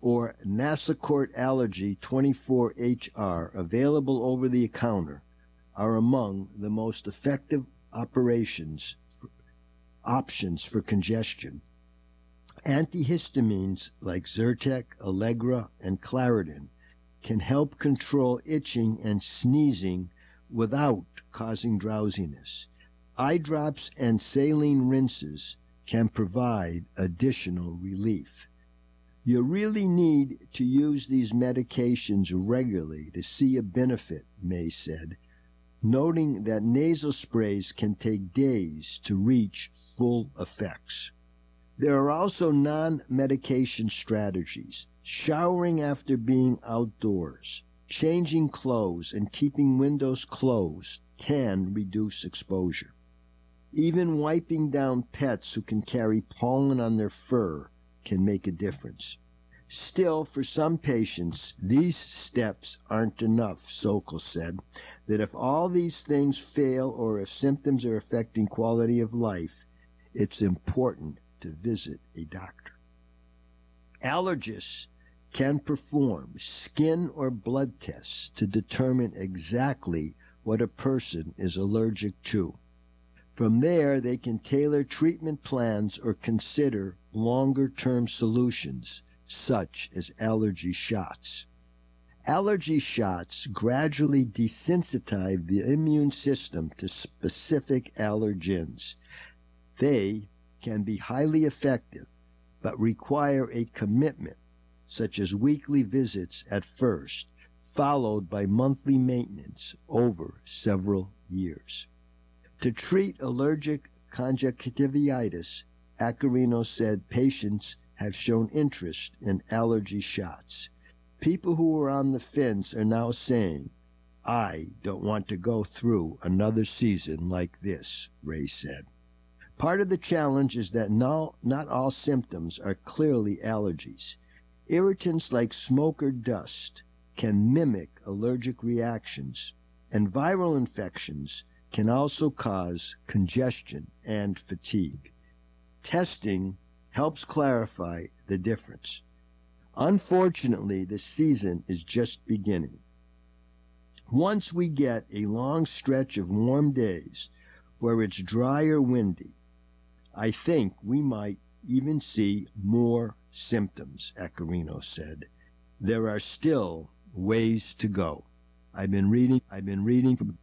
or Nasacort Allergy 24HR, available over the counter, are among the most effective options for congestion. Antihistamines like Zyrtec, Allegra, and Claritin can help control itching and sneezing without causing drowsiness. Eye drops and saline rinses can provide additional relief. You really need to use these medications regularly to see a benefit, May said, noting that nasal sprays can take days to reach full effects. There are also non-medication strategies. Showering after being outdoors, changing clothes, and keeping windows closed can reduce exposure. Even wiping down pets who can carry pollen on their fur can make a difference. Still, for some patients, these steps aren't enough, Sokol said, that if all these things fail or if symptoms are affecting quality of life, it's important to visit a doctor. Allergists can perform skin or blood tests to determine exactly what a person is allergic to. From there, they can tailor treatment plans or consider longer-term solutions, such as allergy shots. Allergy shots gradually desensitize the immune system to specific allergens. They can be highly effective, but require a commitment, such as weekly visits at first, followed by monthly maintenance over several years. To treat allergic conjunctivitis, Accarino said patients have shown interest in allergy shots. People who were on the fence are now saying, "I don't want to go through another season like this," Ray said. Part of the challenge is that not all symptoms are clearly allergies. Irritants like smoke or dust can mimic allergic reactions, and viral infections can also cause congestion and fatigue. Testing helps clarify the difference. Unfortunately, the season is just beginning. Once we get a long stretch of warm days where it's dry or windy, I think we might even see more symptoms, Accarino said. There are still ways to go. I've been reading from...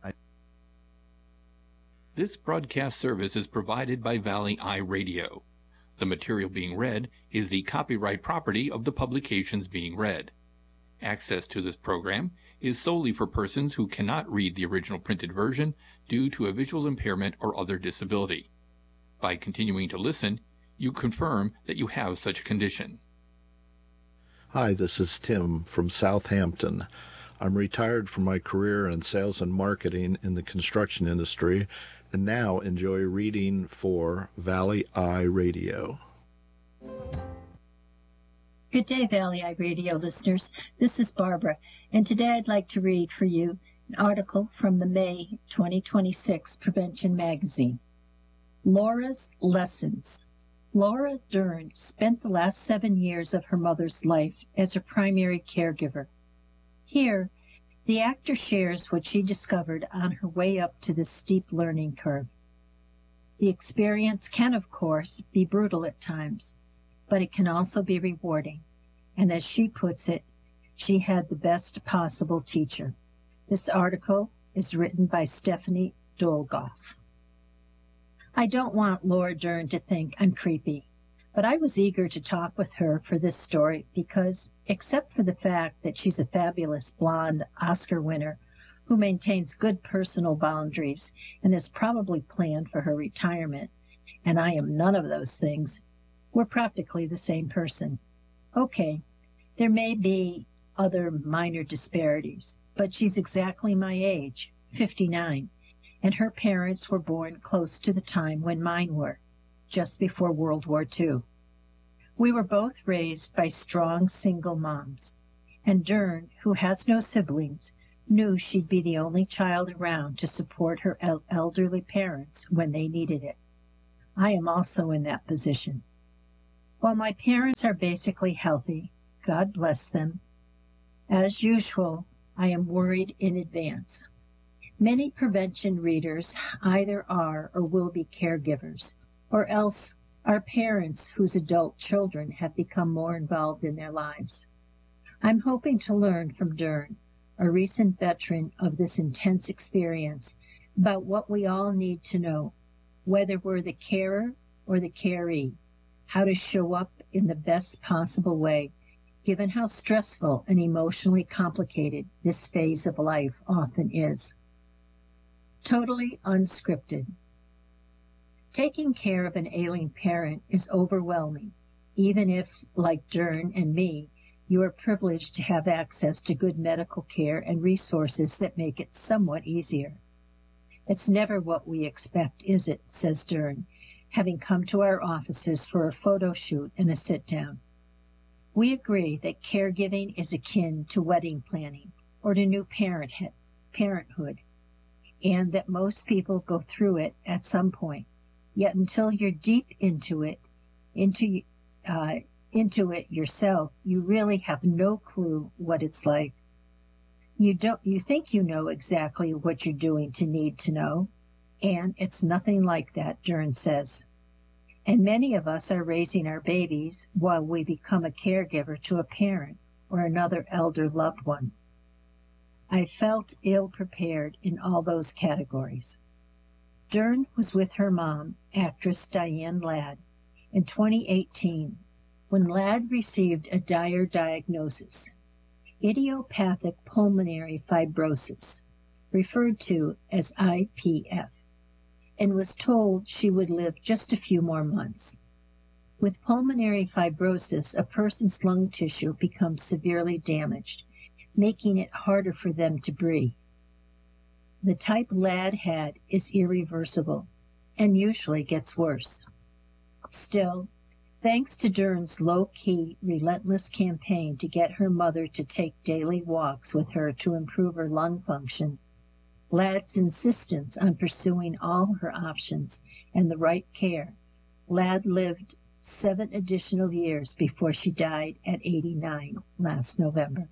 This broadcast service is provided by Valley Eye Radio. The material being read is the copyright property of the publications being read. Access to this program is solely for persons who cannot read the original printed version due to a visual impairment or other disability. By continuing to listen, you confirm that you have such a condition. Hi, this is Tim from Southampton. I'm retired from my career in sales and marketing in the construction industry and now enjoy reading for Valley Eye Radio. Good day, Valley Eye Radio listeners. This is Barbara, and today I'd like to read for you an article from the May 2026 Prevention Magazine. Laura's Lessons. Laura Dern spent the last 7 years of her mother's life as her primary caregiver. Here, the actor shares what she discovered on her way up to this steep learning curve. The experience can, of course, be brutal at times, but it can also be rewarding. And as she puts it, she had the best possible teacher. This article is written by Stephanie Dolgoff. I don't want Laura Dern to think I'm creepy, but I was eager to talk with her for this story because, except for the fact that she's a fabulous blonde Oscar winner who maintains good personal boundaries and has probably planned for her retirement, and I am none of those things, we're practically the same person. Okay, there may be other minor disparities, but she's exactly my age, 59, and her parents were born close to the time when mine were, just before World War II. We were both raised by strong single moms, and Dern, who has no siblings, knew she'd be the only child around to support her elderly parents when they needed it. I am also in that position. While my parents are basically healthy, God bless them. As usual, I am worried in advance. Many prevention readers either are or will be caregivers, or else are parents whose adult children have become more involved in their lives. I'm hoping to learn from Dern, a recent veteran of this intense experience, about what we all need to know, whether we're the carer or the caree, how to show up in the best possible way, given how stressful and emotionally complicated this phase of life often is. Totally unscripted. Taking care of an ailing parent is overwhelming, even if, like Dern and me, you are privileged to have access to good medical care and resources that make it somewhat easier. It's never what we expect, is it, says Dern, having come to our offices for a photo shoot and a sit-down. We agree that caregiving is akin to wedding planning or to new parenthood, and that most people go through it at some point. Yet until you're deep into it yourself, you really have no clue what it's like. You think you know exactly what you're doing to need to know, and it's nothing like that, Dern says. And many of us are raising our babies while we become a caregiver to a parent or another elder loved one. I felt ill-prepared in all those categories. Dern was with her mom, actress Diane Ladd, in 2018 when Ladd received a dire diagnosis, idiopathic pulmonary fibrosis, referred to as IPF, and was told she would live just a few more months. With pulmonary fibrosis, a person's lung tissue becomes severely damaged, making it harder for them to breathe. The type Ladd had is irreversible and usually gets worse. Still, thanks to Dern's low-key, relentless campaign to get her mother to take daily walks with her to improve her lung function, Ladd's insistence on pursuing all her options and the right care, Ladd lived 7 additional years before she died at 89 last November.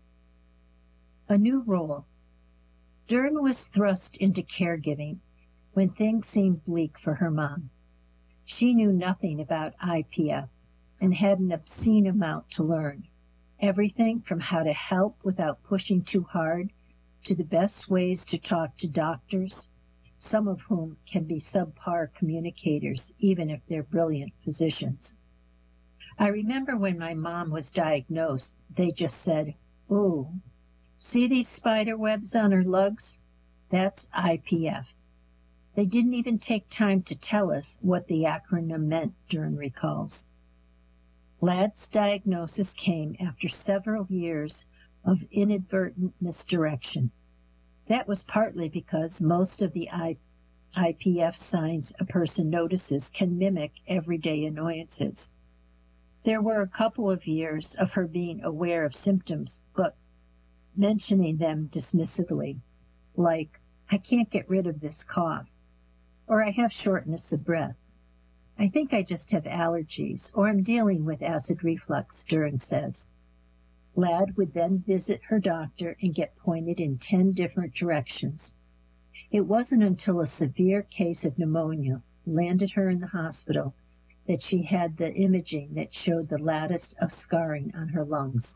A new role. Dern was thrust into caregiving when things seemed bleak for her mom. She knew nothing about IPF and had an obscene amount to learn, everything from how to help without pushing too hard to the best ways to talk to doctors, some of whom can be subpar communicators even if they're brilliant physicians. I remember when my mom was diagnosed, they just said, "Ooh, see these spider webs on her lugs? That's IPF." They didn't even take time to tell us what the acronym meant, Dern recalls. Ladd's diagnosis came after several years of inadvertent misdirection. That was partly because most of the IPF signs a person notices can mimic everyday annoyances. There were a couple of years of her being aware of symptoms, but mentioning them dismissively, like, "I can't get rid of this cough," or "I have shortness of breath. I think I just have allergies, or I'm dealing with acid reflux," Dern says. Ladd would then visit her doctor and get pointed in 10 different directions. It wasn't until a severe case of pneumonia landed her in the hospital that she had the imaging that showed the lattice of scarring on her lungs.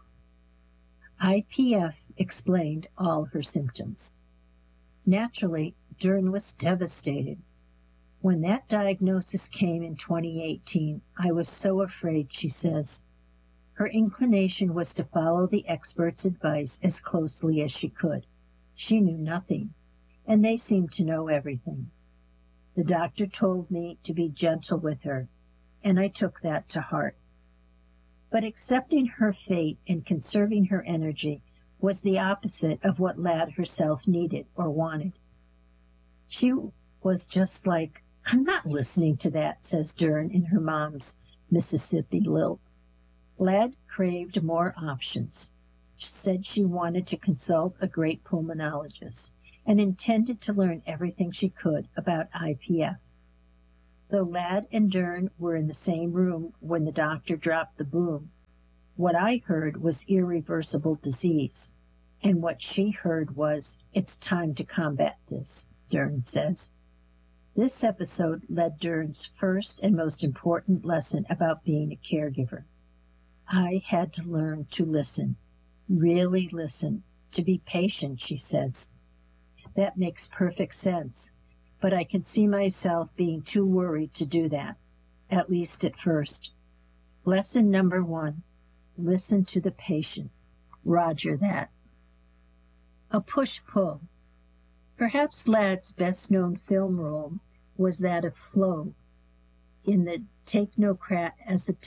IPF explained all her symptoms. Naturally, Dern was devastated. When that diagnosis came in 2018, I was so afraid, she says. Her inclination was to follow the experts' advice as closely as she could. She knew nothing, and they seemed to know everything. The doctor told me to be gentle with her, and I took that to heart. But accepting her fate and conserving her energy was the opposite of what Ladd herself needed or wanted. She was just like, "I'm not listening to that," says Dern in her mom's Mississippi lilt. Ladd craved more options. She said she wanted to consult a great pulmonologist and intended to learn everything she could about IPF. Though Ladd and Dern were in the same room when the doctor dropped the boom, What I heard was irreversible disease, and what she heard was, it's time to combat this, Dern says. This episode led Dern's first and most important lesson about being a caregiver. I had to learn to listen, really listen, to be patient, she says. That makes perfect sense, but I can see myself being too worried to do that, at least at first. Lesson number 1, listen to the patient. Roger that. A push-pull. Perhaps Ladd's best-known film role was that of Flo in the Take No Crap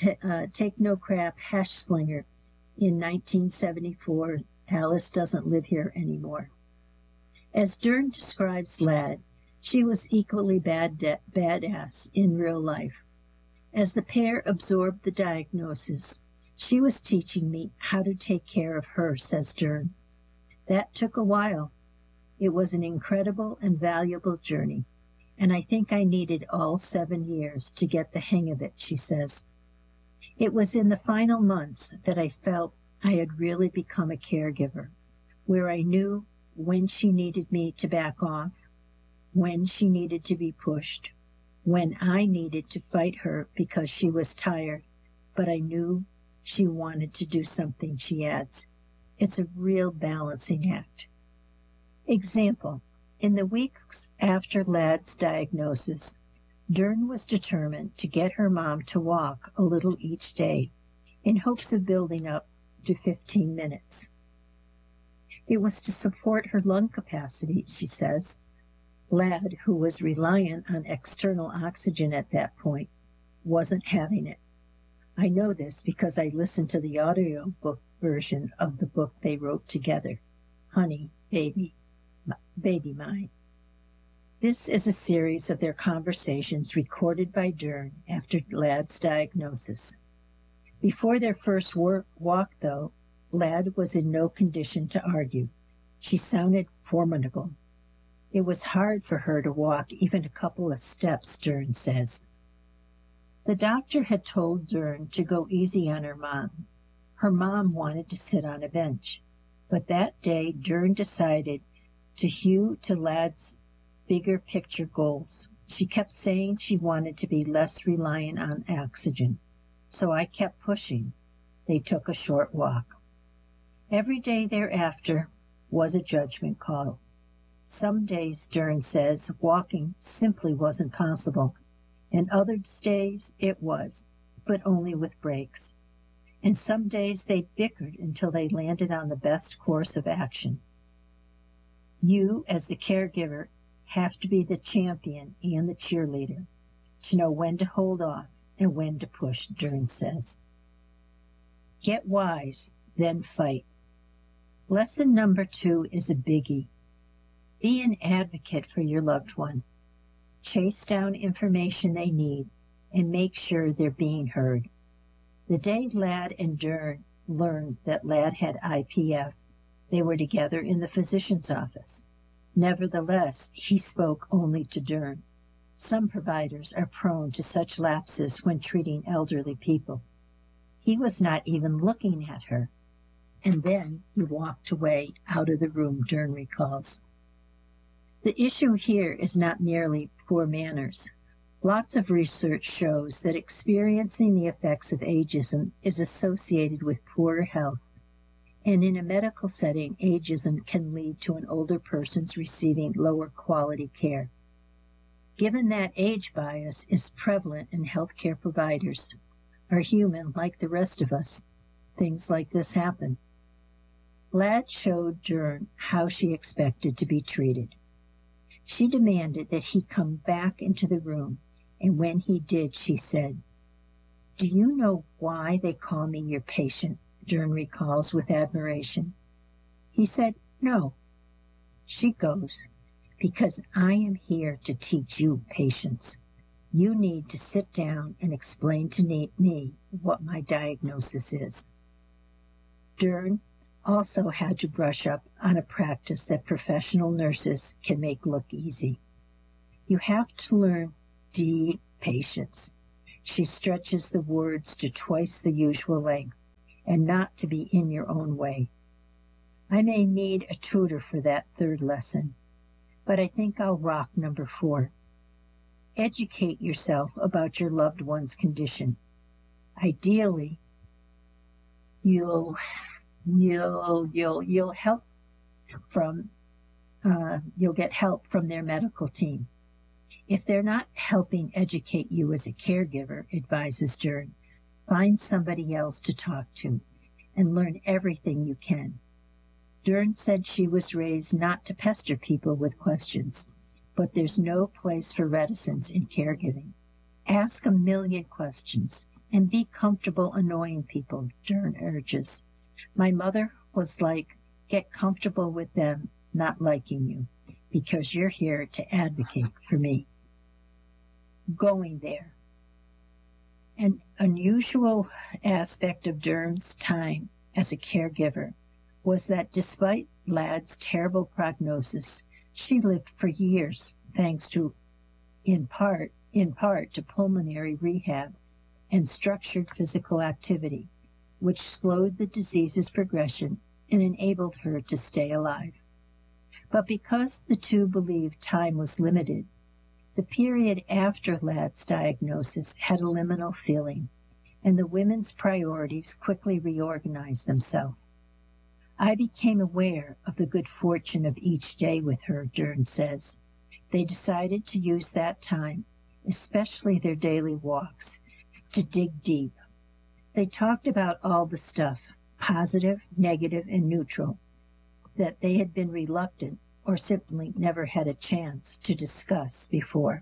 hash slinger in 1974, Alice Doesn't Live Here Anymore. As Dern describes Ladd, she was equally badass in real life. As the pair absorbed the diagnosis, she was teaching me how to take care of her, says Dern. That took a while. It was an incredible and valuable journey, and I think I needed all 7 years to get the hang of it, she says. It was in the final months that I felt I had really become a caregiver, where I knew when she needed me to back off, when she needed to be pushed, when I needed to fight her because she was tired, but I knew she wanted to do something, she adds. It's a real balancing act. Example, in the weeks after Ladd's diagnosis, Dern was determined to get her mom to walk a little each day in hopes of building up to 15 minutes. It was to support her lung capacity, she says. Ladd, who was reliant on external oxygen at that point, wasn't having it. I know this because I listened to the audiobook version of the book they wrote together, Honey, Baby Mine. This is a series of their conversations recorded by Dern after Ladd's diagnosis. Before their first walk, though, Ladd was in no condition to argue. She sounded formidable. It was hard for her to walk even a couple of steps, Dern says. The doctor had told Dern to go easy on her mom. Her mom wanted to sit on a bench. But that day, Dern decided to hew to Ladd's bigger picture goals. She kept saying she wanted to be less reliant on oxygen. So I kept pushing. They took a short walk. Every day thereafter was a judgment call. Some days, Dern says, walking simply wasn't possible, and other days it was, but only with breaks. And some days they bickered until they landed on the best course of action. You, as the caregiver, have to be the champion and the cheerleader, to know when to hold off and when to push, Dern says. Get wise, then fight. Lesson number 2 is a biggie. Be an advocate for your loved one. Chase down information they need and make sure they're being heard. The day Ladd and Dern learned that Ladd had IPF, they were together in the physician's office. Nevertheless, he spoke only to Dern. Some providers are prone to such lapses when treating elderly people. He was not even looking at her. And then he walked away out of the room, Dern recalls. The issue here is not merely poor manners. Lots of research shows that experiencing the effects of ageism is associated with poorer health, and in a medical setting, ageism can lead to an older person's receiving lower quality care. Given that age bias is prevalent in healthcare providers, are human like the rest of us, things like this happen. Ladd showed Dern how she expected to be treated. She demanded that he come back into the room, and when he did, she said, "Do you know why they call me your patient?" Dern recalls with admiration. He said, "No." She goes, "Because I am here to teach you patience. You need to sit down and explain to me what my diagnosis is." Dern also had to brush up on a practice that professional nurses can make look easy. You have to learn deep patience. She stretches the words to twice the usual length and not to be in your own way. I may need a tutor for that third lesson, but I think I'll rock number 4. Educate yourself about your loved one's condition. Ideally, you'll help from you'll get help from their medical team. If they're not helping educate you as a caregiver, advises Dern, find somebody else to talk to and learn everything you can. Dern said she was raised not to pester people with questions, but there's no place for reticence in caregiving. Ask a million questions and be comfortable annoying people, Dern urges. My mother was like, get comfortable with them not liking you, because you're here to advocate for me. Going there. An unusual aspect of Dern's time as a caregiver was that despite Ladd's terrible prognosis, she lived for years, thanks to, in part to pulmonary rehab and structured physical activity, which slowed the disease's progression and enabled her to stay alive. But because the two believed time was limited, the period after Ladd's diagnosis had a liminal feeling, and the women's priorities quickly reorganized themselves. I became aware of the good fortune of each day with her, Dern says. They decided to use that time, especially their daily walks, to dig deep. They talked about all the stuff, positive, negative, and neutral, that they had been reluctant or simply never had a chance to discuss before.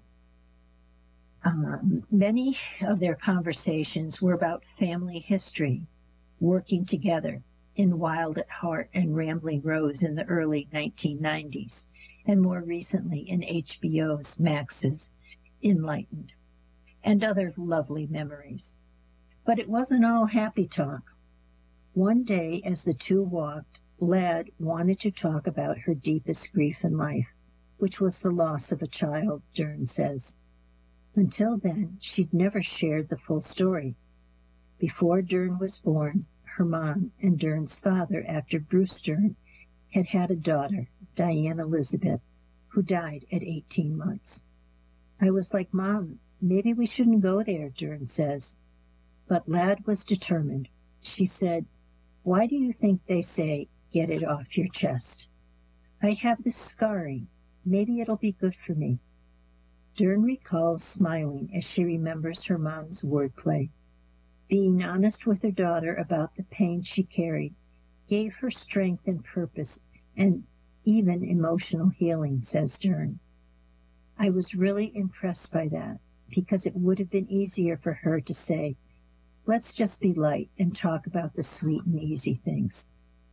Many of their conversations were about family history, working together in Wild at Heart and Rambling Rose in the early 1990s, and more recently in HBO's Max's Enlightened, and other lovely memories. But it wasn't all happy talk. One day, as the two walked, Ladd wanted to talk about her deepest grief in life, which was the loss of a child, Dern says. Until then, she'd never shared the full story. Before Dern was born, her mom and Dern's father, actor Bruce Dern, had had a daughter, Diane Elizabeth, who died at 18 months. I was like, Mom, maybe we shouldn't go there, Dern says. But Ladd was determined. She said, why do you think they say, get it off your chest? I have this scarring. Maybe it'll be good for me. Dern recalls smiling as she remembers her mom's wordplay. Being honest with her daughter about the pain she carried gave her strength and purpose and even emotional healing, says Dern. I was really impressed by that because it would have been easier for her to say, let's just be light and talk about the sweet and easy things.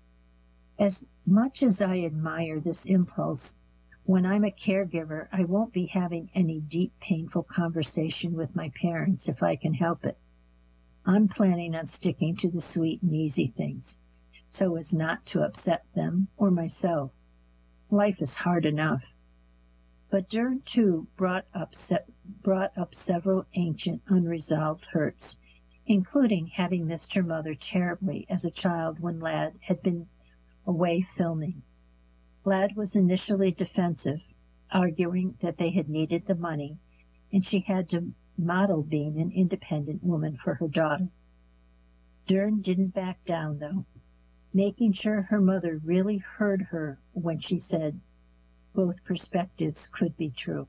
As much as I admire this impulse, when I'm a caregiver, I won't be having any deep, painful conversation with my parents if I can help it. I'm planning on sticking to the sweet and easy things, so as not to upset them or myself. Life is hard enough. But Dern, too, brought up several ancient, unresolved hurts, including having missed her mother terribly as a child when Ladd had been away filming. Ladd was initially defensive, arguing that they had needed the money, and she had to model being an independent woman for her daughter. Dern didn't back down, though, making sure her mother really heard her when she said both perspectives could be true.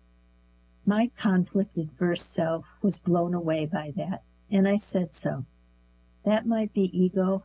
My conflicted verse self was blown away by that, and I said so. That might be ego,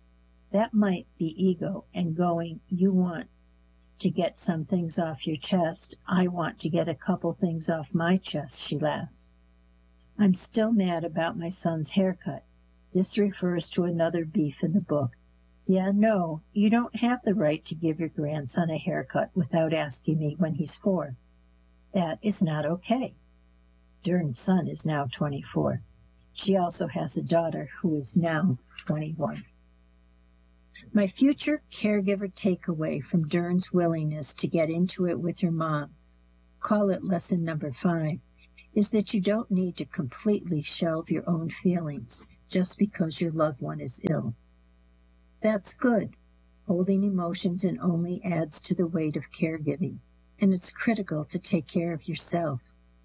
and going, you want to get some things off your chest, I want to get a couple things off my chest, she laughs. I'm still mad about my son's haircut. This refers to another beef in the book. Yeah, no, you don't have the right to give your grandson a haircut without asking me when he's 4. That is not okay. Dern's son is now 24. She also has a daughter who is now 21. My future caregiver takeaway from Dern's willingness to get into it with her mom, call it lesson number 5, is that you don't need to completely shelve your own feelings just because your loved one is ill. That's good. Holding emotions in only adds to the weight of caregiving, and it's critical to take care of yourself.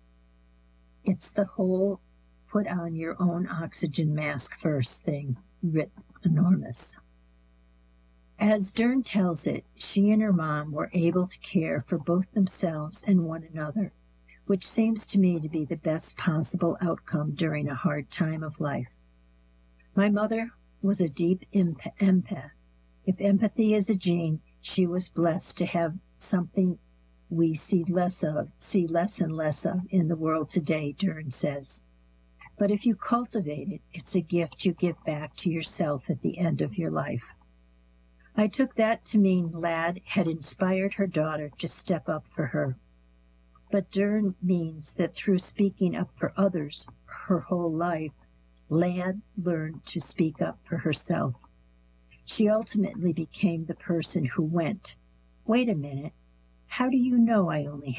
It's the whole put on your own oxygen mask first thing, writ enormous. As Dern tells it, she and her mom were able to care for both themselves and one another, which seems to me to be the best possible outcome during a hard time of life. My mother was a deep empath. If empathy is a gene, she was blessed to have something we see less and less of in the world today, Dern says. But if you cultivate it, it's a gift you give back to yourself at the end of your life. I took that to mean Ladd had inspired her daughter to step up for her. But Dern means that through speaking up for others her whole life, Ladd learned to speak up for herself. She ultimately became the person who went, "Wait a minute, how do you know I only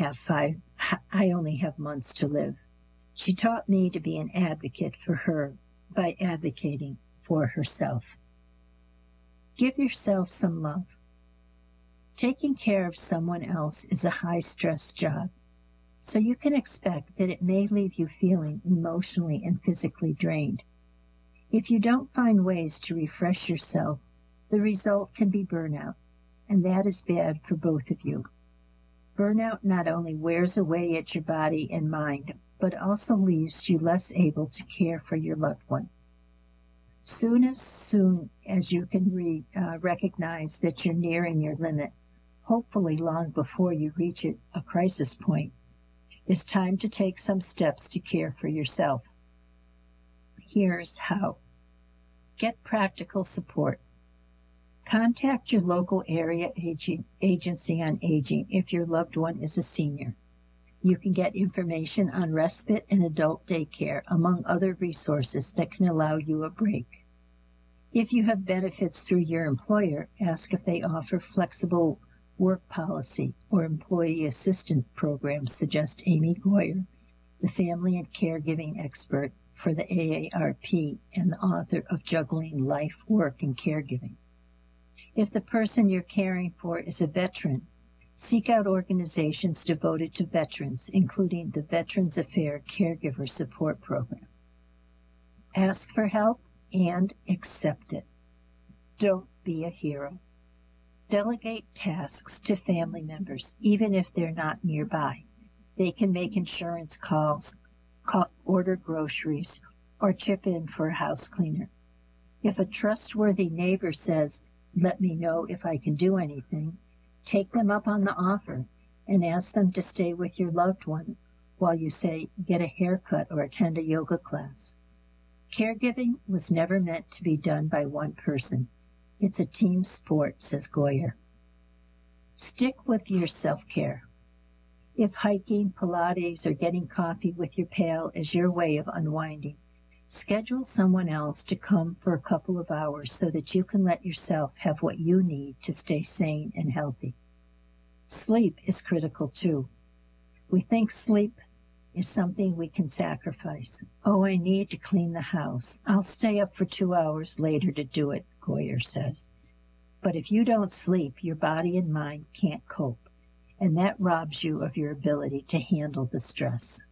have months to live?" She taught me to be an advocate for her by advocating for herself. Give yourself some love. Taking care of someone else is a high-stress job, so you can expect that it may leave you feeling emotionally and physically drained. If you don't find ways to refresh yourself, the result can be burnout, and that is bad for both of you. Burnout not only wears away at your body and mind, but also leaves you less able to care for your loved one. Soon as you can recognize that you're nearing your limit, hopefully long before you reach a crisis point, it's time to take some steps to care for yourself. Here's how. Get practical support. Contact your local area agency on aging if your loved one is a senior. You can get information on respite and adult daycare, among other resources that can allow you a break. If you have benefits through your employer, ask if they offer flexible work policy or employee assistance programs, suggests Amy Goyer, the family and caregiving expert for the AARP and the author of Juggling Life, Work, and Caregiving. If the person you're caring for is a veteran, seek out organizations devoted to veterans, including the Veterans Affairs Caregiver Support Program. Ask for help and accept it. Don't be a hero. Delegate tasks to family members, even if they're not nearby. They can make insurance calls, order groceries, or chip in for a house cleaner. If a trustworthy neighbor says, "Let me know if I can do anything," take them up on the offer and ask them to stay with your loved one while you say, "Get a haircut or attend a yoga class." Caregiving was never meant to be done by one person. It's a team sport, says Goyer. Stick with your self-care. If hiking, Pilates, or getting coffee with your pal is your way of unwinding, schedule someone else to come for a couple of hours so that you can let yourself have what you need to stay sane and healthy. Sleep is critical too. We think sleep is something we can sacrifice. "Oh, I need to clean the house. I'll stay up for 2 hours later to do it," Goyer says. But if you don't sleep, your body and mind can't cope, and that robs you of your ability to handle the stress.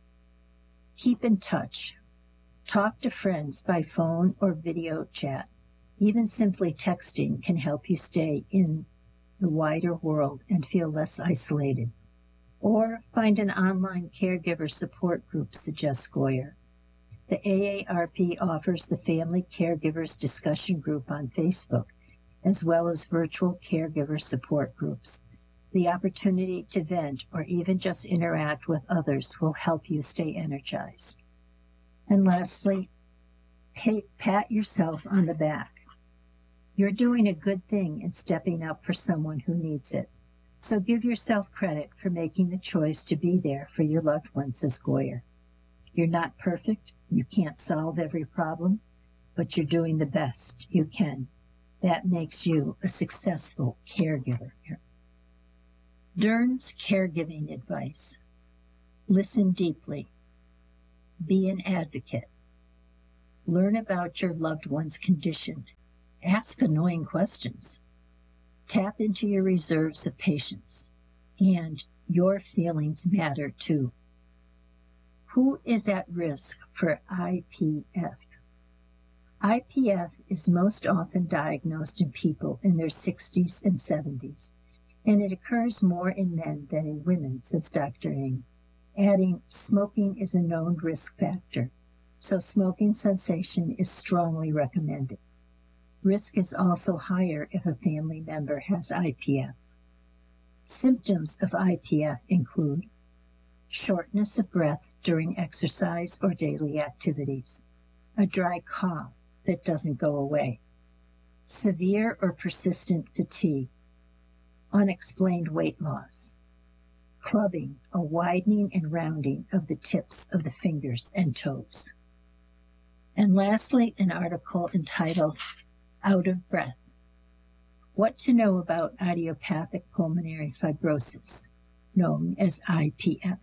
Keep in touch. Talk to friends by phone or video chat. Even simply texting can help you stay in the wider world and feel less isolated. Or find an online caregiver support group, suggests Goyer. The AARP offers the Family Caregivers Discussion Group on Facebook, as well as virtual caregiver support groups. The opportunity to vent or even just interact with others will help you stay energized. And lastly, pat yourself on the back. You're doing a good thing in stepping up for someone who needs it. So give yourself credit for making the choice to be there for your loved ones, says Goyer. You're not perfect. You can't solve every problem, but you're doing the best you can. That makes you a successful caregiver. Dern's caregiving advice. Listen deeply. Be an advocate. Learn about your loved one's condition. Ask annoying questions. Tap into your reserves of patience. And your feelings matter too. Who is at risk for IPF? IPF is most often diagnosed in people in their 60s and 70s, and it occurs more in men than in women, says Dr. Ng, adding smoking is a known risk factor, so smoking cessation is strongly recommended. Risk is also higher if a family member has IPF. Symptoms of IPF include shortness of breath during exercise or daily activities, a dry cough that doesn't go away, severe or persistent fatigue, unexplained weight loss, clubbing, a widening and rounding of the tips of the fingers and toes. And lastly, an article entitled Out of Breath. What to know about idiopathic pulmonary fibrosis, known as IPF.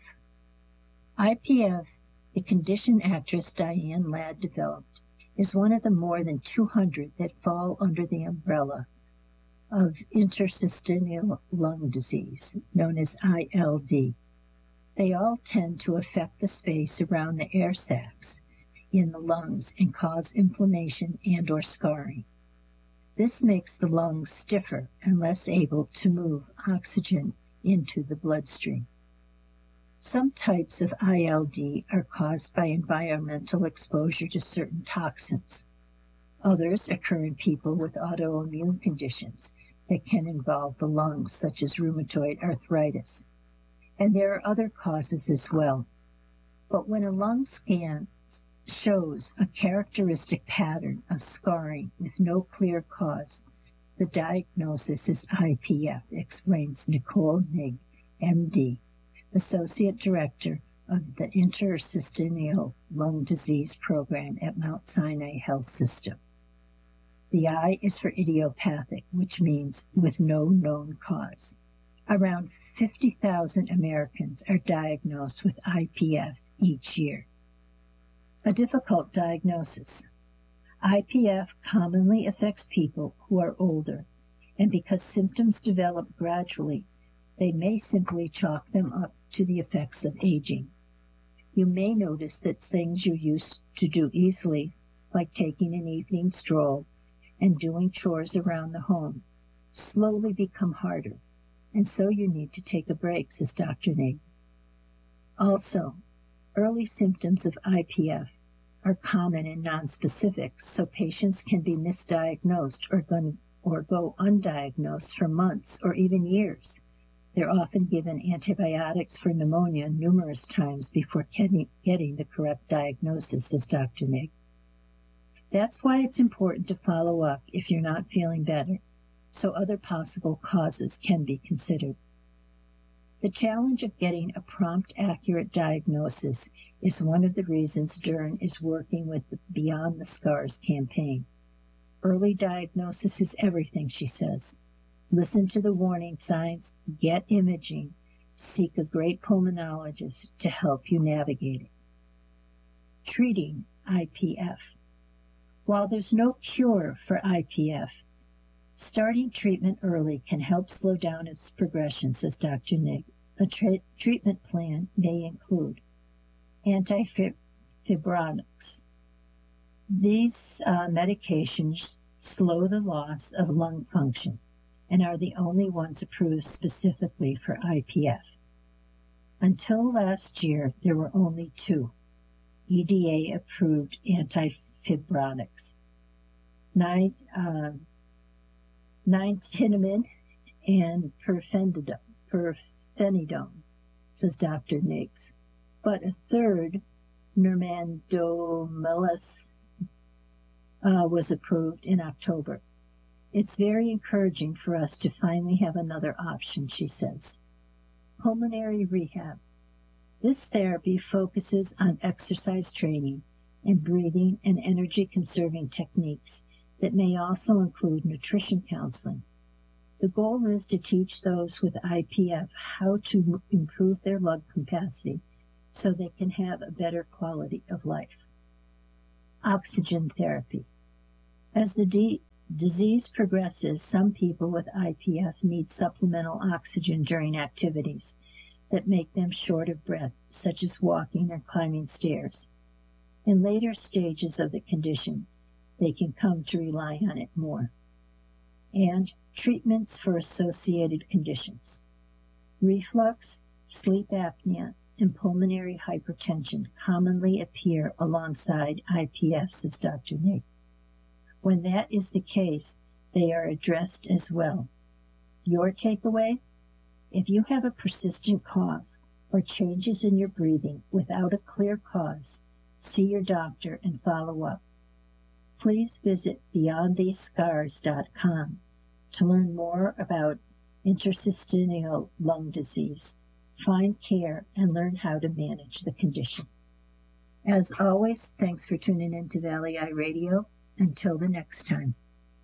IPF, the condition actress Diane Ladd developed, is one of the more than 200 that fall under the umbrella of interstitial lung disease, known as ILD. They all tend to affect the space around the air sacs in the lungs and cause inflammation and or scarring. This makes the lungs stiffer and less able to move oxygen into the bloodstream. Some types of ILD are caused by environmental exposure to certain toxins. Others occur in people with autoimmune conditions that can involve the lungs, such as rheumatoid arthritis. And there are other causes as well. But when a lung scan shows a characteristic pattern of scarring with no clear cause, the diagnosis is IPF, explains Nicole Nig, MD, Associate Director of the Interstitial Lung Disease Program at Mount Sinai Health System. The I is for idiopathic, which means with no known cause. Around 50,000 Americans are diagnosed with IPF each year. A difficult diagnosis. IPF commonly affects people who are older, and because symptoms develop gradually, they may simply chalk them up to the effects of aging. You may notice that things you used to do easily, like taking an evening stroll and doing chores around the home, slowly become harder, and so you need to take a break, says Dr. Nig. Also, early symptoms of IPF are common and nonspecific, so patients can be misdiagnosed or go undiagnosed for months or even years. They're often given antibiotics for pneumonia numerous times before getting the correct diagnosis, says Dr. Nig. That's why it's important to follow up if you're not feeling better, so other possible causes can be considered. The challenge of getting a prompt, accurate diagnosis is one of the reasons Dern is working with the Beyond the Scars campaign. Early diagnosis is everything, she says. Listen to the warning signs, get imaging, seek a great pulmonologist to help you navigate it. Treating IPF. While there's no cure for IPF, starting treatment early can help slow down its progression, says Dr. Nig. A treatment plan may include antifibrotics. These medications slow the loss of lung function and are the only ones approved specifically for IPF. Until last year, there were only two EDA-approved antifibrotics, nintedanib and pirfenidone, says Dr. Niggs. But a third, nerandomilast, was approved in October. It's very encouraging for us to finally have another option, she says. Pulmonary rehab. This therapy focuses on exercise training and breathing and energy-conserving techniques that may also include nutrition counseling. The goal is to teach those with IPF how to improve their lung capacity so they can have a better quality of life. oxygen therapy. As the disease progresses, some people with IPF need supplemental oxygen during activities that make them short of breath, such as walking or climbing stairs. In later stages of the condition, they can come to rely on it more. And treatments for associated conditions. Reflux, sleep apnea, and pulmonary hypertension commonly appear alongside IPF, says Dr. Nate. When that is the case, they are addressed as well. Your takeaway? If you have a persistent cough or changes in your breathing without a clear cause, see your doctor and follow up. Please visit BeyondTheseScars.com to learn more about interstitial lung disease, find care, and learn how to manage the condition. As always, thanks for tuning in to Valley Eye Radio. Until the next time.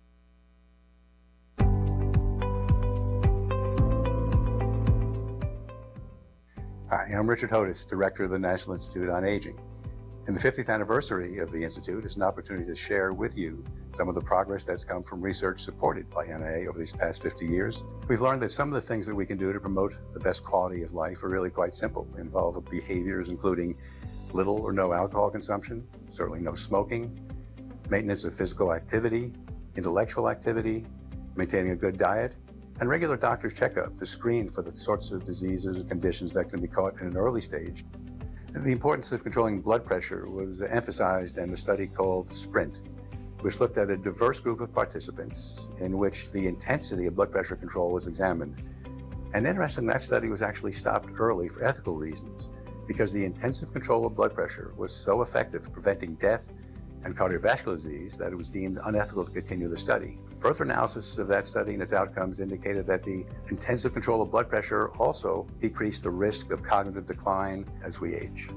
Hi, I'm Richard Hodis, Director of the National Institute on Aging. And the 50th anniversary of the Institute is an opportunity to share with you some of the progress that's come from research supported by NIA over these past 50 years. We've learned that some of the things that we can do to promote the best quality of life are really quite simple. They involve behaviors including little or no alcohol consumption, certainly no smoking, maintenance of physical activity, intellectual activity, maintaining a good diet, and regular doctor's checkup to screen for the sorts of diseases or conditions that can be caught in an early stage. And the importance of controlling blood pressure was emphasized in a study called SPRINT, which looked at a diverse group of participants in which the intensity of blood pressure control was examined. And interestingly, that study was actually stopped early for ethical reasons, because the intensive control of blood pressure was so effective at preventing death and cardiovascular disease that it was deemed unethical to continue the study. Further analysis of that study and its outcomes indicated that the intensive control of blood pressure also decreased the risk of cognitive decline as we age.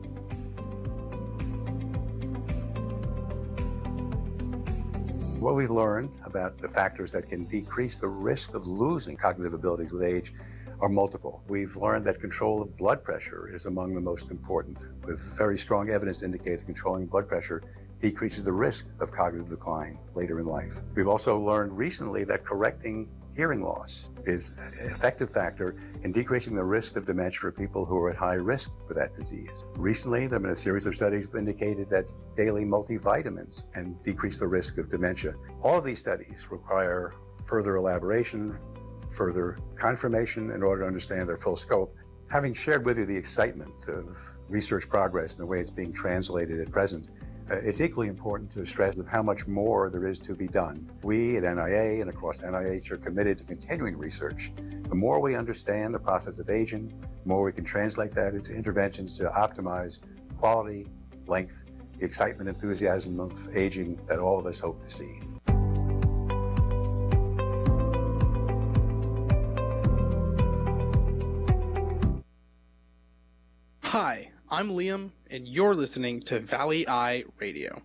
What we've learned about the factors that can decrease the risk of losing cognitive abilities with age are multiple. We've learned that control of blood pressure is among the most important, with very strong evidence to indicate that controlling blood pressure decreases the risk of cognitive decline later in life. We've also learned recently that correcting hearing loss is an effective factor in decreasing the risk of dementia for people who are at high risk for that disease. Recently, there have been a series of studies that indicated that daily multivitamins can decrease the risk of dementia. All of these studies require further elaboration, further confirmation in order to understand their full scope. Having shared with you the excitement of research progress and the way it's being translated at present, it's equally important to stress of how much more there is to be done. We at NIA and across NIH are committed to continuing research. The more we understand the process of aging, the more we can translate that into interventions to optimize quality, length, the excitement, enthusiasm of aging that all of us hope to see. Hi, I'm Liam, and you're listening to Valley Eye Radio.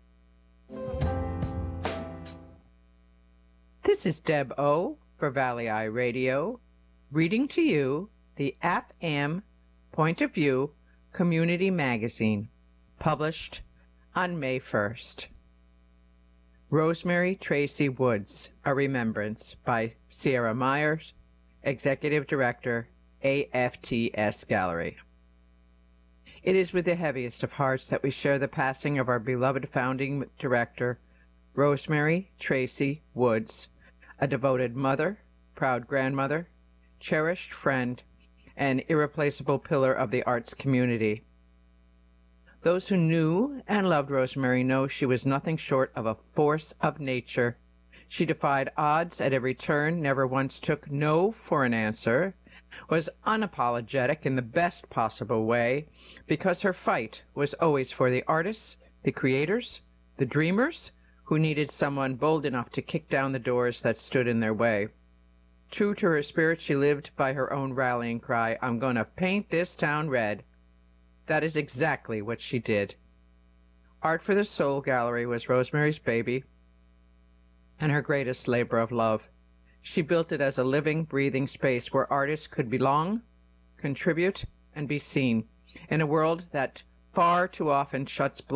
This is Deb O. for Valley Eye Radio, reading to you the AFAM Point of View Community Magazine, published on May 1st. Rosemary Tracy Woods, A Remembrance by Sierra Myers, Executive Director, AFTS Gallery. It is with the heaviest of hearts that we share the passing of our beloved founding director, Rosemary Tracy Woods, a devoted mother, proud grandmother, cherished friend, and irreplaceable pillar of the arts community. Those who knew and loved Rosemary know she was nothing short of a force of nature. She defied odds at every turn, never once took no for an answer, was unapologetic in the best possible way, because her fight was always for the artists, the creators, the dreamers, who needed someone bold enough to kick down the doors that stood in their way. True to her spirit, she lived by her own rallying cry, "I'm going to paint this town red." That is exactly what she did. Art for the Soul Gallery was Rosemary's baby and her greatest labor of love. She built it as a living, breathing space where artists could belong, contribute, and be seen, in a world that far too often shuts black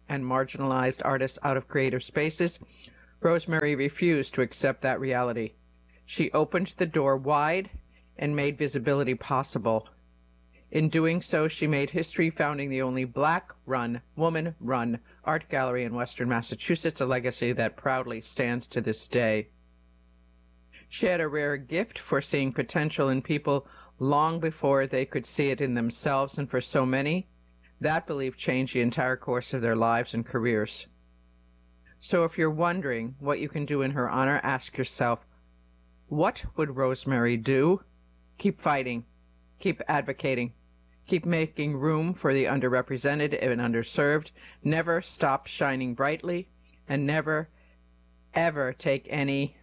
and marginalized artists out of creative spaces, Rosemary refused to accept that reality. She opened the door wide and made visibility possible. In doing so, she made history, founding the only Black-run, woman-run art gallery in Western Massachusetts, a legacy that proudly stands to this day. She had a rare gift for seeing potential in people long before they could see it in themselves, and for so many, that belief changed the entire course of their lives and careers. So if you're wondering what you can do in her honor, ask yourself, what would Rosemary do? Keep fighting. Keep advocating. Keep making room for the underrepresented and underserved. Never stop shining brightly, and never, ever take any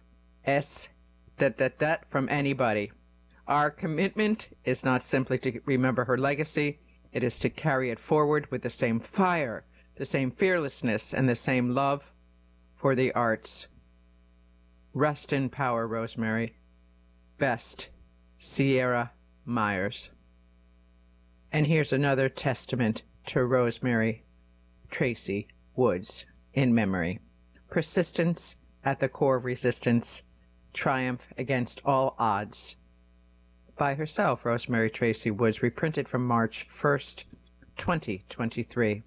from anybody. Our commitment is not simply to remember her legacy. It is to carry it forward with the same fire, the same fearlessness, and the same love for the arts. Rest in power, Rosemary. Best, Sierra Myers. And here's another testament to Rosemary Tracy Woods in memory. Persistence at the core of resistance, triumph against all odds. By herself, Rosemary Tracy Woods, reprinted from March 1st, 2023.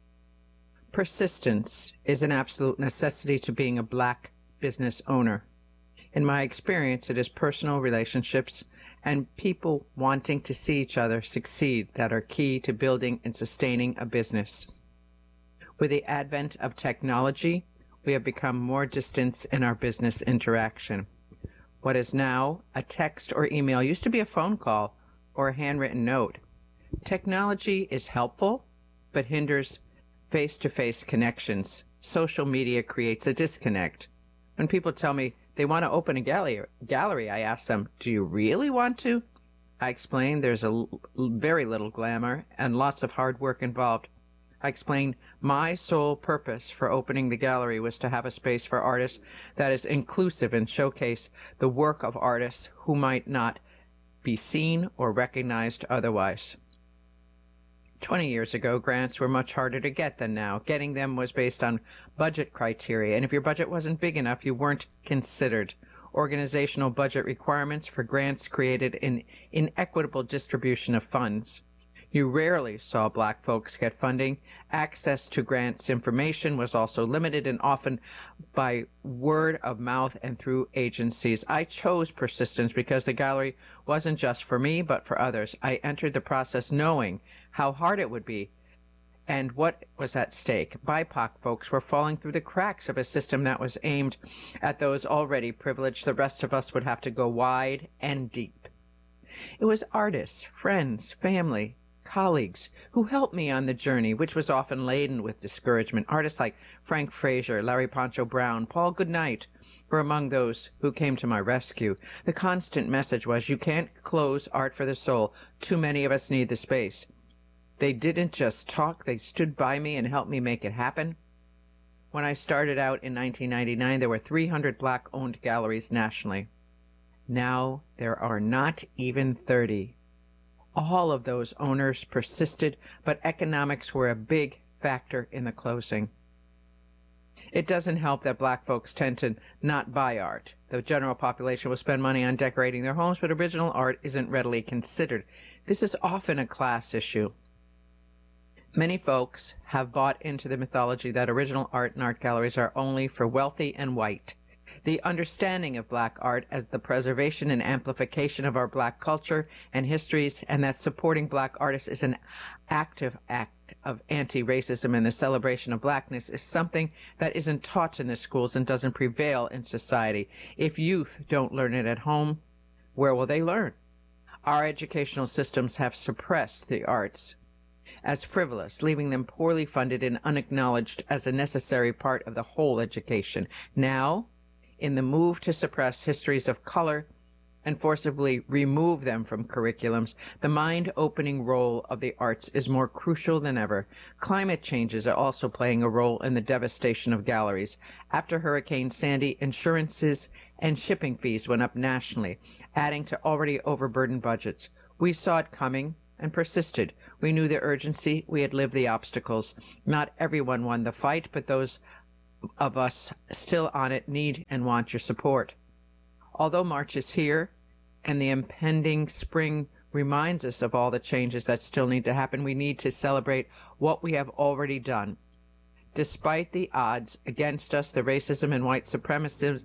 Persistence is an absolute necessity to being a Black business owner. In my experience, it is personal relationships and people wanting to see each other succeed that are key to building and sustaining a business. With the advent of technology, we have become more distant in our business interaction. What is now a text or email used to be a phone call or a handwritten note. Technology is helpful, but hinders face-to-face connections. Social media creates a disconnect. When people tell me they want to open a gallery, I ask them, do you really want to? I explain there's very little glamour and lots of hard work involved. I explain my sole purpose for opening the gallery was to have a space for artists that is inclusive and showcase the work of artists who might not be seen or recognized otherwise. 20 years ago, grants were much harder to get than now. Getting them was based on budget criteria, and if your budget wasn't big enough, you weren't considered. Organizational budget requirements for grants created an inequitable distribution of funds. You rarely saw Black folks get funding. Access to grants information was also limited and often by word of mouth and through agencies. I chose Persistence because the gallery wasn't just for me, but for others. I entered the process knowing how hard it would be and what was at stake. BIPOC folks were falling through the cracks of a system that was aimed at those already privileged. The rest of us would have to go wide and deep. It was artists, friends, family, colleagues who helped me on the journey, which was often laden with discouragement. Artists like Frank Frazier, Larry Poncho Brown, Paul Goodnight were among those who came to my rescue. The constant message was, you can't close art for the soul. Too many of us need the space. They didn't just talk, they stood by me and helped me make it happen. When I started out in 1999, there were 300 Black-owned galleries nationally. Now there are not even 30. All of those owners persisted, but economics were a big factor in the closing. It doesn't help that Black folks tend to not buy art. The general population will spend money on decorating their homes, but original art isn't readily considered. This is often a class issue. Many folks have bought into the mythology that original art and art galleries are only for wealthy and white. The understanding of Black art as the preservation and amplification of our Black culture and histories, and that supporting Black artists is an active act of anti-racism and the celebration of Blackness, is something that isn't taught in the schools and doesn't prevail in society. If youth don't learn it at home, where will they learn? Our educational systems have suppressed the arts as frivolous, leaving them poorly funded and unacknowledged as a necessary part of the whole education. Now, in the move to suppress histories of color and forcibly remove them from curriculums, the mind-opening role of the arts is more crucial than ever. Climate changes are also playing a role in the devastation of galleries. After Hurricane Sandy, insurances and shipping fees went up nationally, adding to already overburdened budgets. We saw it coming, and persisted. We knew the urgency. We had lived the obstacles. Not everyone won the fight, but those of us still on it need and want your support. Although March is here and the impending spring reminds us of all the changes that still need to happen, we need to celebrate what we have already done. Despite the odds against us, the racism and white supremacism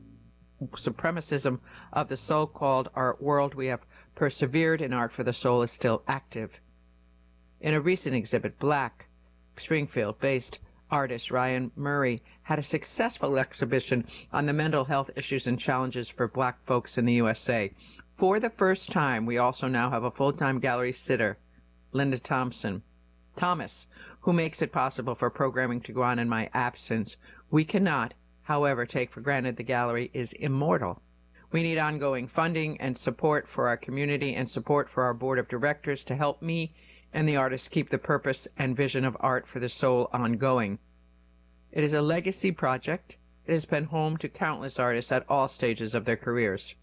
of the so-called art world, we have persevered, and Art for the Soul is still active. In a recent exhibit, Black, Springfield-based artist Ryan Murray had a successful exhibition on the mental health issues and challenges for Black folks in the USA. For the first time, we also now have a full-time gallery sitter, Linda Thomas, who makes it possible for programming to go on in my absence. We cannot, however, take for granted the gallery is immortal. We need ongoing funding and support for our community and support for our board of directors to help me and the artists keep the purpose and vision of Art for the Soul ongoing. It is a legacy project. It has been home to countless artists at all stages of their careers.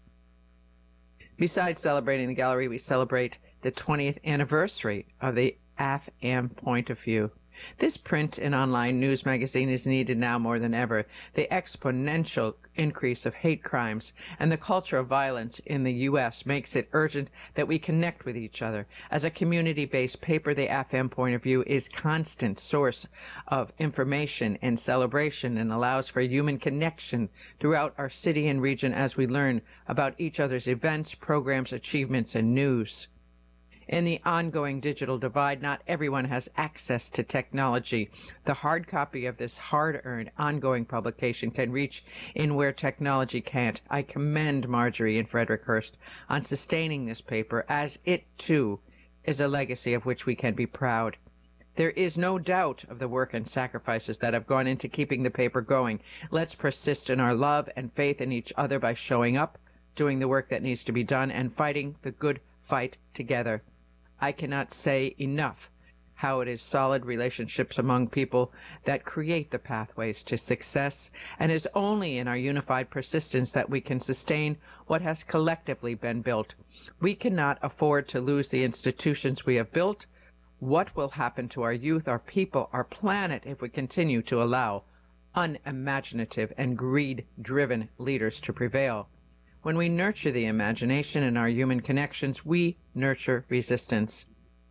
Besides celebrating the gallery, we celebrate the 20th anniversary of the AFAM Point of View. This print and online news magazine is needed now more than ever. The exponential increase of hate crimes and the culture of violence in the U.S. makes it urgent that we connect with each other. As a community-based paper, the AFAM Point of View is a constant source of information and celebration and allows for human connection throughout our city and region as we learn about each other's events, programs, achievements, and news. In the ongoing digital divide, not everyone has access to technology. The hard copy of this hard-earned, ongoing publication can reach in where technology can't. I commend Marjorie and Frederick Hurst on sustaining this paper, as it, too, is a legacy of which we can be proud. There is no doubt of the work and sacrifices that have gone into keeping the paper going. Let's persist in our love and faith in each other by showing up, doing the work that needs to be done, and fighting the good fight together. I cannot say enough how it is solid relationships among people that create the pathways to success, and is only in our unified persistence that we can sustain what has collectively been built. We cannot afford to lose the institutions we have built. What will happen to our youth, our people, our planet if we continue to allow unimaginative and greed-driven leaders to prevail? When we nurture the imagination in our human connections, we nurture resistance.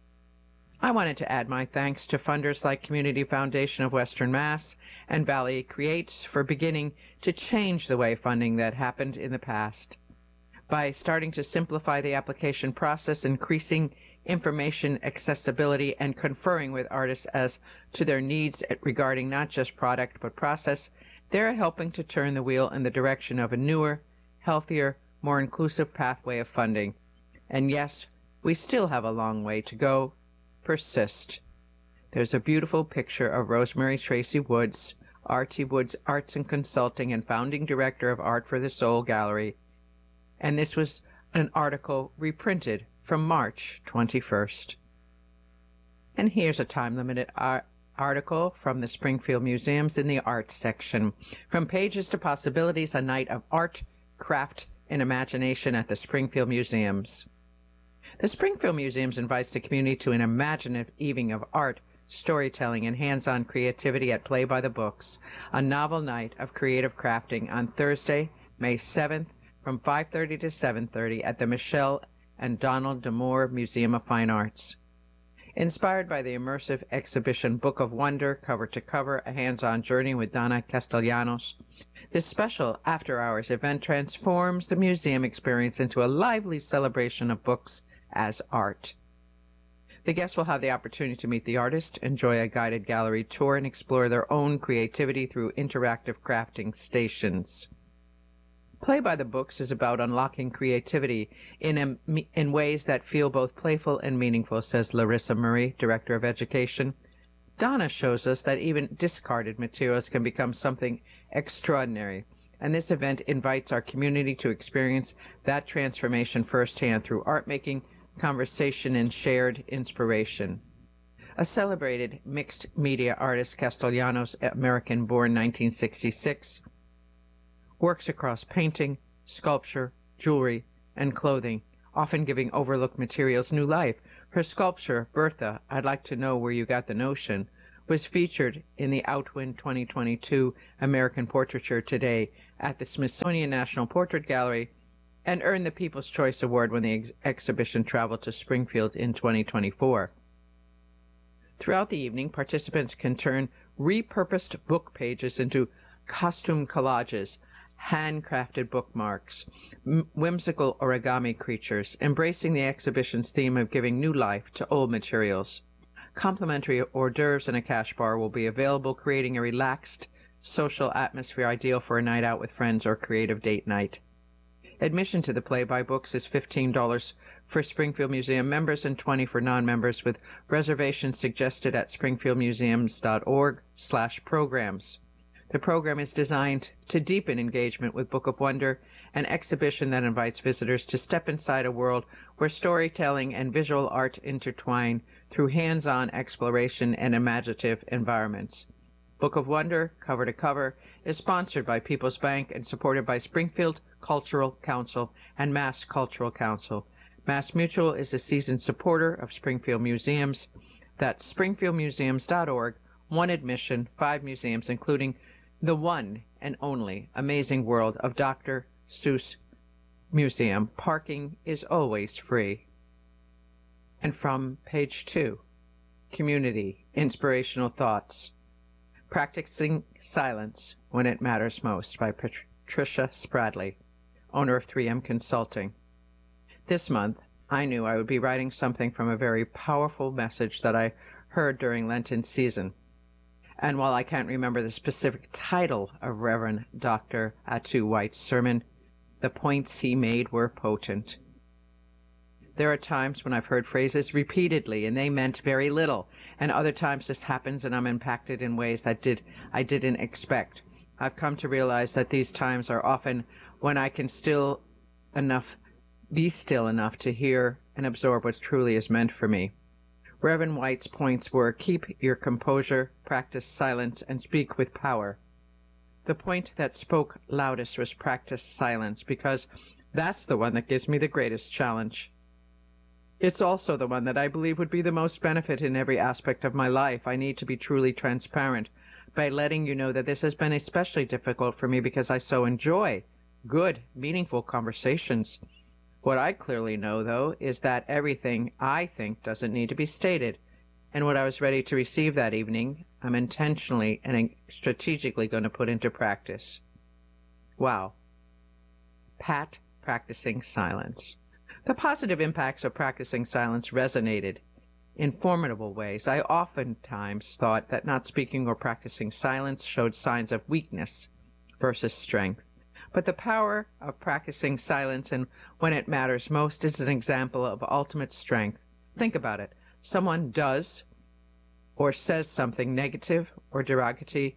I wanted to add my thanks to funders like Community Foundation of Western Mass and Valley Creates for beginning to change the way funding that happened in the past. By starting to simplify the application process, increasing information accessibility, and conferring with artists as to their needs regarding not just product but process, they're helping to turn the wheel in the direction of a newer, healthier, more inclusive pathway of funding. And yes, we still have a long way to go. Persist. There's a beautiful picture of Rosemary Tracy Woods, R.T. Woods Arts and Consulting and founding director of Art for the Soul Gallery. And this was an article reprinted from March 21st. And here's a time-limited article from the Springfield Museums in the Arts section. From Pages to Possibilities, a night of art, craft, and imagination at the Springfield Museums. The Springfield Museums invites the community to an imaginative evening of art, storytelling, and hands-on creativity at Play by the Books, a novel night of creative crafting on Thursday, May 7th from 5:30 to 7:30 at the Michelle and Donald D'Amour Museum of Fine Arts. Inspired by the immersive exhibition Book of Wonder, Cover to Cover, a hands-on journey with Donna Castellanos, this special after-hours event transforms the museum experience into a lively celebration of books as art. The guests will have the opportunity to meet the artist, enjoy a guided gallery tour, and explore their own creativity through interactive crafting stations. Play by the Books is about unlocking creativity in ways that feel both playful and meaningful, says Larissa Murray, Director of Education. Donna shows us that even discarded materials can become something extraordinary, and this event invites our community to experience that transformation firsthand through art making, conversation, and shared inspiration. A celebrated mixed media artist, Castellanos, American-born 1966, works across painting, sculpture, jewelry, and clothing, often giving overlooked materials new life. Her sculpture, Bertha, I'd Like to Know Where You Got the Notion, was featured in the Outwin 2022 American Portraiture Today at the Smithsonian National Portrait Gallery and earned the People's Choice Award when the exhibition traveled to Springfield in 2024. Throughout the evening, participants can turn repurposed book pages into costume collages, handcrafted bookmarks, whimsical origami creatures, embracing the exhibition's theme of giving new life to old materials. Complimentary hors d'oeuvres and a cash bar will be available, creating a relaxed, social atmosphere ideal for a night out with friends or creative date night. Admission to the Play by Books is $15 for Springfield Museum members and $20 for non-members, with reservations suggested at springfieldmuseums.org/programs. The program is designed to deepen engagement with Book of Wonder, an exhibition that invites visitors to step inside a world where storytelling and visual art intertwine through hands-on exploration and imaginative environments. Book of Wonder, cover to cover, is sponsored by People's Bank and supported by Springfield Cultural Council and Mass Cultural Council. Mass Mutual is a seasoned supporter of Springfield Museums. That's springfieldmuseums.org. One admission, 5 museums, including the one and only Amazing World of Dr. Seuss Museum. Parking is always free. And from page 2, Community, Inspirational Thoughts. Practicing Silence When It Matters Most by Patricia Spradley, owner of 3M Consulting. This month, I knew I would be writing something from a very powerful message that I heard during Lenten season. And while I can't remember the specific title of Reverend Dr. Atu White's sermon, the points he made were potent. There are times when I've heard phrases repeatedly and they meant very little, and other times this happens and I'm impacted in ways that I didn't expect. I've come to realize that these times are often when I can be still enough to hear and absorb what truly is meant for me. Reverend White's points were: keep your composure, practice silence, and speak with power. The point that spoke loudest was practice silence, because that's the one that gives me the greatest challenge. It's also the one that I believe would be the most benefit in every aspect of my life. I need to be truly transparent by letting you know that this has been especially difficult for me because I so enjoy good, meaningful conversations. What I clearly know, though, is that everything I think doesn't need to be stated, and what I was ready to receive that evening, I'm intentionally and strategically going to put into practice. Wow. Pat practicing silence. The positive impacts of practicing silence resonated in formidable ways. I oftentimes thought that not speaking or practicing silence showed signs of weakness versus strength. But the power of practicing silence and when it matters most is an example of ultimate strength. Think about it. Someone does or says something negative or derogatory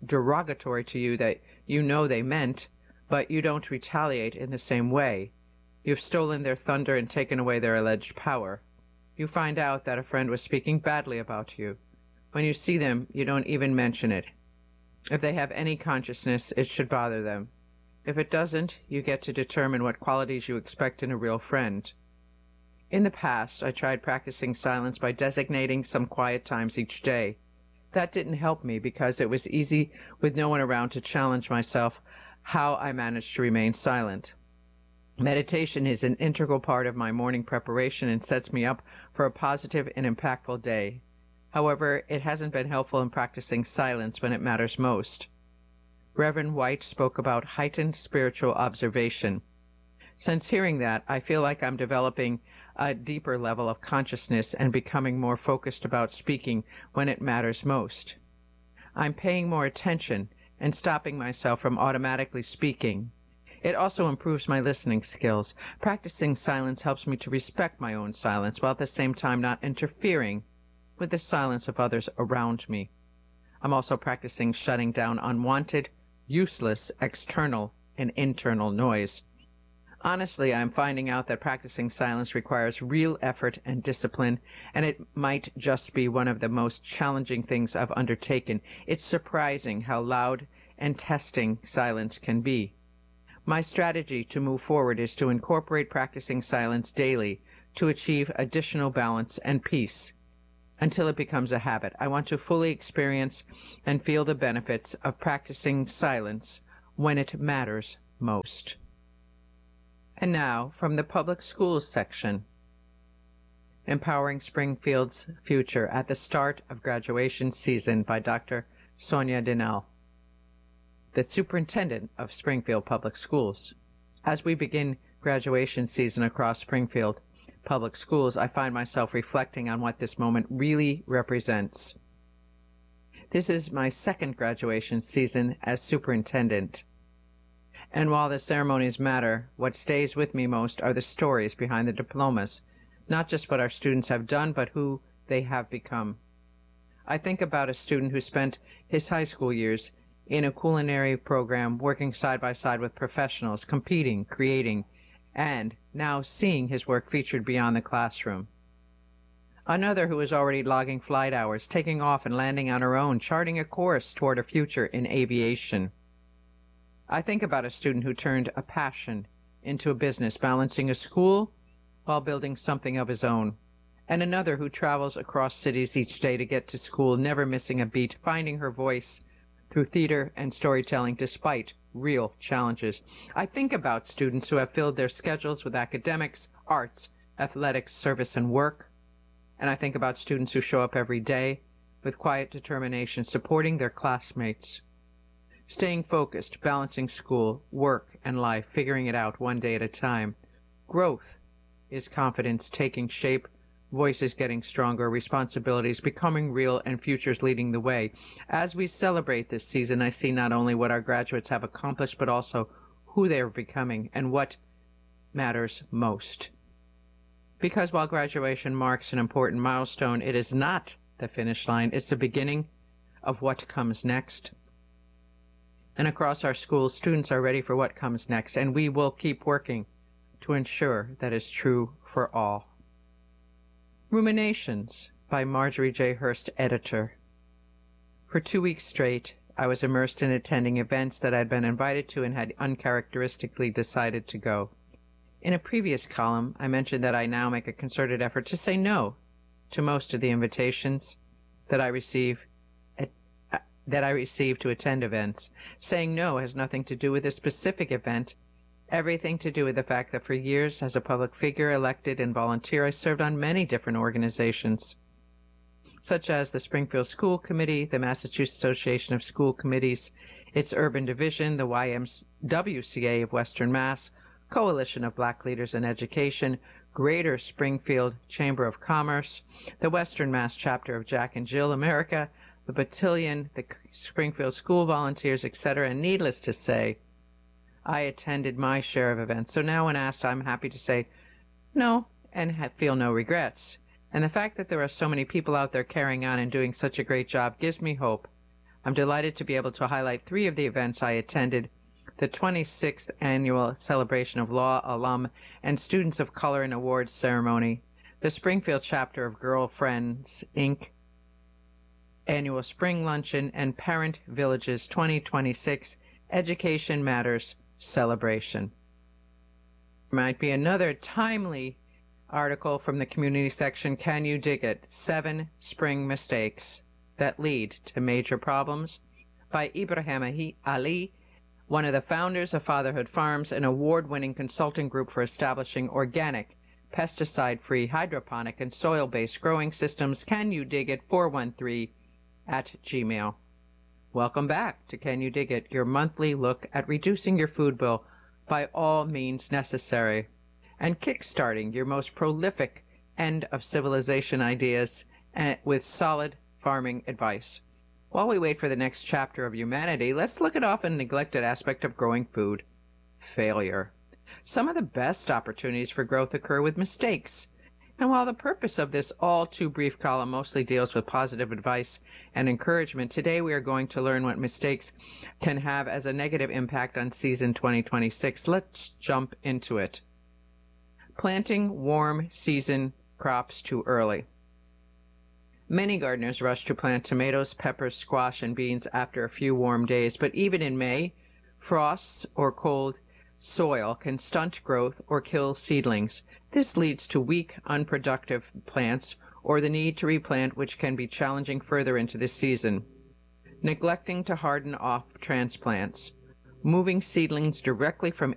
to you that you know they meant, but you don't retaliate in the same way. You've stolen their thunder and taken away their alleged power. You find out that a friend was speaking badly about you. When you see them, you don't even mention it. If they have any consciousness, it should bother them. If it doesn't, you get to determine what qualities you expect in a real friend. In the past, I tried practicing silence by designating some quiet times each day. That didn't help me because it was easy, with no one around, to challenge myself how I managed to remain silent. Meditation is an integral part of my morning preparation and sets me up for a positive and impactful day. However, it hasn't been helpful in practicing silence when it matters most. Reverend White spoke about heightened spiritual observation. Since hearing that, I feel like I'm developing a deeper level of consciousness and becoming more focused about speaking when it matters most. I'm paying more attention and stopping myself from automatically speaking. It also improves my listening skills. Practicing silence helps me to respect my own silence while at the same time not interfering with the silence of others around me. I'm also practicing shutting down unwanted, useless external and internal noise. Honestly, I'm finding out that practicing silence requires real effort and discipline, and it might just be one of the most challenging things I've undertaken. It's surprising how loud and testing silence can be. My strategy to move forward is to incorporate practicing silence daily to achieve additional balance and peace until it becomes a habit. I want to fully experience and feel the benefits of practicing silence when it matters most. And now, from the public schools section, Empowering Springfield's Future at the Start of Graduation Season by Dr. Sonia Dinell, the Superintendent of Springfield Public Schools. As we begin graduation season across Springfield Public Schools, I find myself reflecting on what this moment really represents. This is my second graduation season as superintendent. And while the ceremonies matter, what stays with me most are the stories behind the diplomas, not just what our students have done, but who they have become. I think about a student who spent his high school years in a culinary program working side by side with professionals, competing, creating, and now seeing his work featured beyond the classroom. Another who is already logging flight hours, taking off and landing on her own, charting a course toward a future in aviation. I think about a student who turned a passion into a business, balancing a school while building something of his own. And another who travels across cities each day to get to school, never missing a beat, finding her voice through theater and storytelling despite real challenges. I think about students who have filled their schedules with academics, arts, athletics, service, and work. And I think about students who show up every day with quiet determination, supporting their classmates, staying focused, balancing school, work, and life, figuring it out one day at a time. Growth is confidence taking shape, voices getting stronger, responsibilities becoming real, and futures leading the way. As we celebrate this season, I see not only what our graduates have accomplished, but also who they are becoming and what matters most. Because while graduation marks an important milestone, it is not the finish line. It's the beginning of what comes next. And across our schools, students are ready for what comes next, and we will keep working to ensure that is true for all. Ruminations by Marjorie J. Hurst, editor. For 2 weeks straight, I was immersed in attending events that I'd been invited to and had uncharacteristically decided to go. In a previous column, I mentioned that I now make a concerted effort to say no to most of the invitations that I receive to attend events. Saying no has nothing to do with a specific event, everything to do with the fact that for years, as a public figure, elected and volunteer, I served on many different organizations, such as the Springfield School Committee, the Massachusetts Association of School Committees, its urban division, the YMWCA of Western Mass, Coalition of Black Leaders in Education, Greater Springfield Chamber of Commerce, the Western Mass chapter of Jack and Jill America, the Battalion, the Springfield School Volunteers, etc. And needless to say, I attended my share of events. So now when asked, I'm happy to say no and feel no regrets. And the fact that there are so many people out there carrying on and doing such a great job gives me hope. I'm delighted to be able to highlight 3 of the events I attended: the 26th Annual Celebration of Law Alum and Students of Color and Awards Ceremony, the Springfield Chapter of Girlfriends, Inc., Annual Spring Luncheon, and Parent Village's 2026 Education Matters Celebration. There might be another timely article from the community section, Can You Dig It? 7 Spring Mistakes That Lead to Major Problems, by Ibrahim Ali, one of the founders of Fatherhood Farms, an award-winning consulting group for establishing organic, pesticide-free, hydroponic, and soil-based growing systems. Can You Dig It? 413@gmail.com. Welcome back to Can You Dig It, your monthly look at reducing your food bill by all means necessary and kickstarting your most prolific end of civilization ideas with solid farming advice. While we wait for the next chapter of humanity, let's look at often neglected aspect of growing food: failure. Some of the best opportunities for growth occur with mistakes. And while the purpose of this all-too-brief column mostly deals with positive advice and encouragement, today we are going to learn what mistakes can have as a negative impact on season 2026. Let's jump into it. Planting warm season crops too early. Many gardeners rush to plant tomatoes, peppers, squash, and beans after a few warm days, but even in May, frosts or cold soil can stunt growth or kill seedlings. This leads to weak, unproductive plants or the need to replant, which can be challenging further into the season. Neglecting to harden off transplants. Moving seedlings directly from